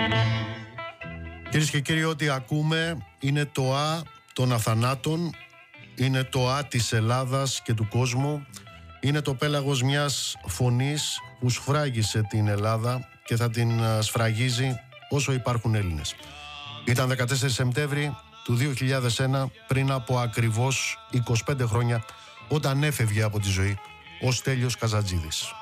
Κυρίες και κύριοι, ό,τι ακούμε είναι το Α των αθανάτων, είναι το Α της Ελλάδας και του κόσμου, είναι το πέλαγος μιας φωνής που σφράγισε την Ελλάδα και θα την σφραγίζει όσο υπάρχουν Έλληνες. Ήταν 14 Σεπτέμβρη του 2001, πριν από ακριβώς 25 χρόνια, όταν έφευγε από τη ζωή ο Στέλιος Καζατζίδης.